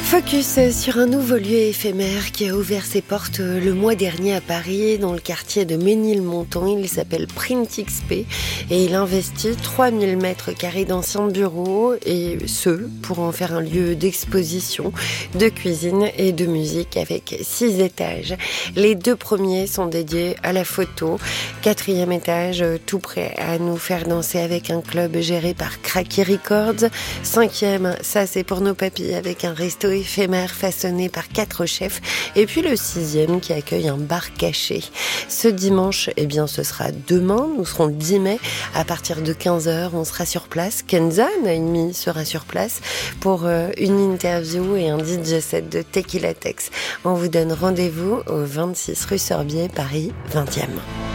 Focus sur un nouveau lieu éphémère qui a ouvert ses portes le mois dernier à Paris, dans le quartier de Ménilmontant. Il s'appelle Print XP et il investit 3000 mètres carrés d'anciens bureaux, et ce, pour en faire un lieu d'exposition, de cuisine et de musique avec 6 étages. Les 2 premiers sont dédiés à la photo. 4e étage, tout prêt à nous faire danser avec un club géré par Cracky Records. 5e, ça c'est pour nos papilles, avec un resto éphémère façonné par 4 chefs. Et puis le 6e qui accueille un bar caché. Ce dimanche, ce sera demain, nous serons le 10 mai, à partir de 15h, on sera sur place. Kenza Naimi sera sur place pour une interview et un DJ set de Tequila Tex. On vous donne rendez-vous au 26 rue Sorbier, Paris 20e.